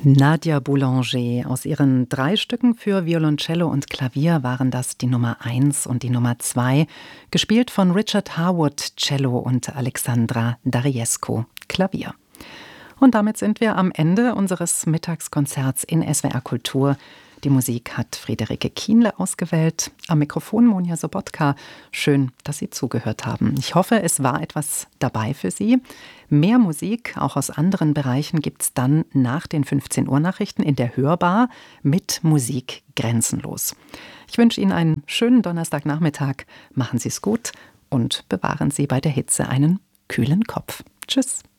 Nadia Boulanger. Aus ihren 3 Stücken für Violoncello und Klavier waren das die Nummer 1 und die Nummer 2, gespielt von Richard Harwood, Cello, und Alexandra Dariescu, Klavier. Und damit sind wir am Ende unseres Mittagskonzerts in SWR Kultur. Die Musik hat Friederike Kienle ausgewählt. Am Mikrofon Monja Sobotka. Schön, dass Sie zugehört haben. Ich hoffe, es war etwas dabei für Sie. Mehr Musik, auch aus anderen Bereichen, gibt's dann nach den 15 Uhr Nachrichten in der Hörbar mit Musik grenzenlos. Ich wünsche Ihnen einen schönen Donnerstagnachmittag. Machen Sie es gut und bewahren Sie bei der Hitze einen kühlen Kopf. Tschüss.